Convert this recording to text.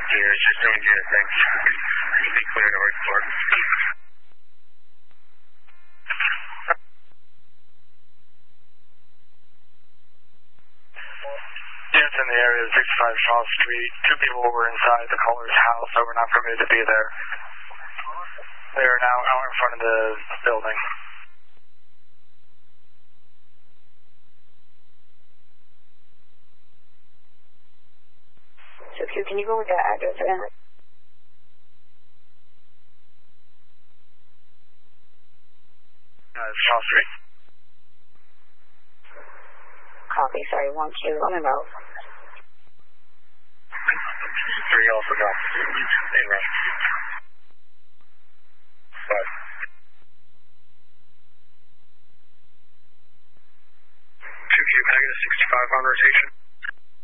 Yeah, just doing your things. Be clear to report. Units in the area of 65 Shaw Street. 2 people were inside the caller's house that were not permitted to be there. They are now out in front of the building. So, Q, can you go with that address again? Shaw Street. Copy, sorry, 1-2, let me know. 3 also got in rush. 5. 2Q, can I get a 65 on rotation?